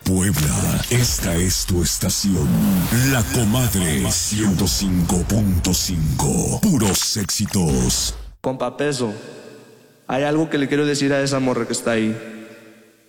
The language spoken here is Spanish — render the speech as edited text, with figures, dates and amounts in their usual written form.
Puebla, esta es tu estación. La Comadre 105.5. Puros éxitos. Compa Peso, hay algo que le quiero decir a esa morra que está ahí.